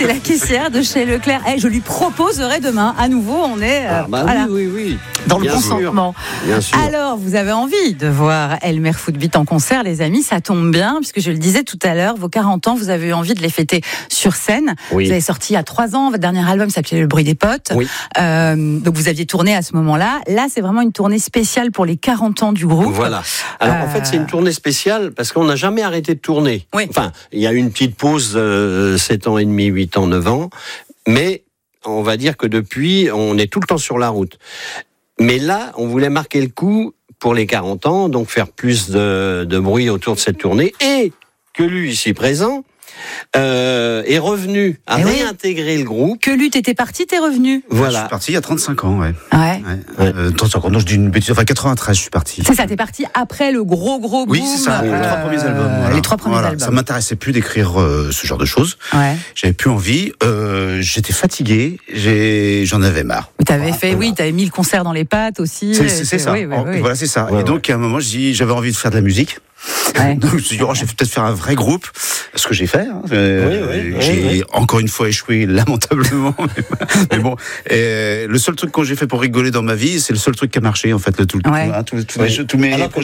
c'est la caissière de chez Leclerc. Je lui proposerai demain, à nouveau, on est voilà. Oui. Dans le Bien consentement. Bien sûr. Alors, vous avez envie de voir Elmer Footbeat en concert, les amis, ça tombe bien, puisque je le disais tout à l'heure, vos 40 ans, vous avez eu envie de les fêter sur scène. Oui. Vous avez sorti il y a 3 ans, votre dernier album s'appelait Le bruit des potes. Oui. Donc vous aviez tourné à ce moment-là. Là, c'est vraiment une tournée spéciale pour les 40 ans du groupe. Voilà. Alors en fait, c'est une tournée spéciale parce qu'on n'a jamais arrêté de tourner. Oui. Enfin, il y a eu une petite pause, 7 ans et demi, 8 ans, 9 ans, mais on va dire que depuis, on est tout le temps sur la route. Mais là, on voulait marquer le coup pour les 40 ans, donc faire plus de bruit autour de cette tournée, et que lui, ici présent, est revenu à réintégrer le groupe. Que lutte était parti, t'es revenu. Voilà. Je suis parti il y a 35 ans, ouais. Ouais. 35 ans, non, je dis une bêtise, enfin 93, je suis parti. C'est ça, t'es parti après le gros boom. Oui, c'est ça, les 3 premiers albums. Voilà. Les 3 premiers albums. Ça m'intéressait plus d'écrire ce genre de choses. Ouais. J'avais plus envie, j'étais fatigué, j'en avais marre. T'avais t'avais mis le concert dans les pattes aussi. C'est ça, oui. voilà, c'est ça. Ouais, et donc, à un moment, j'avais envie de faire de la musique. Ouais. Donc, je me suis dit, je vais peut-être faire un vrai groupe, ce que j'ai fait. J'ai encore une fois échoué lamentablement. Mais bon, le seul truc que j'ai fait pour rigoler dans ma vie, c'est le seul truc qui a marché, en fait, tous mes